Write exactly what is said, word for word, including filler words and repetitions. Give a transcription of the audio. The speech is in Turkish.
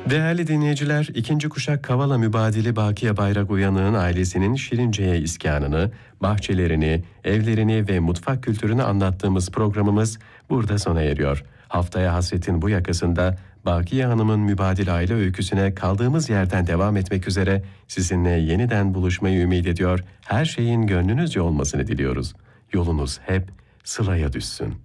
Değerli dinleyiciler, ikinci kuşak Kavala mübadili Bakiye Bayrak Uyanık'ın ailesinin Şirince'ye iskanını, bahçelerini, evlerini ve mutfak kültürünü anlattığımız programımız burada sona eriyor. Haftaya hasretin bu yakasında Bakiye Hanım'ın mübadil aile öyküsüne kaldığımız yerden devam etmek üzere sizinle yeniden buluşmayı ümit ediyor. Her şeyin gönlünüzce olmasını diliyoruz. Yolunuz hep Sıla'ya düşsün.